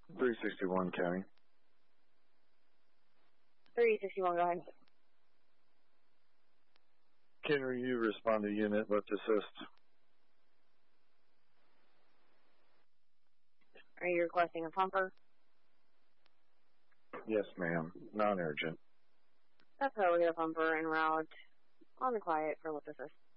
361 County. 361, go ahead. Can you respond to unit, lift assist? Are you requesting a pumper? Yes, ma'am. Non-urgent. That's how we get a pumper en route on the quiet for lift assist.